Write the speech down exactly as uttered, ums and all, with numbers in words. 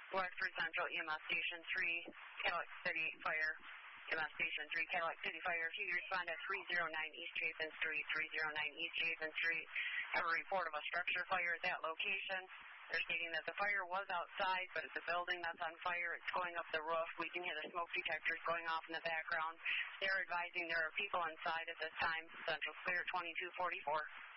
Westford Central E M S Station three, Cadillac City Fire, E M S Station three, Cadillac City Fire. If you respond at three oh nine East Chapin Street, three oh nine East Chapin Street, have a report of a structure fire at that location. They're stating that the fire was outside, but it's a building that's on fire. It's going up the roof. We can hear the smoke detectors going off in the background. They're advising there are people inside at this time. Central clear twenty-two forty-four.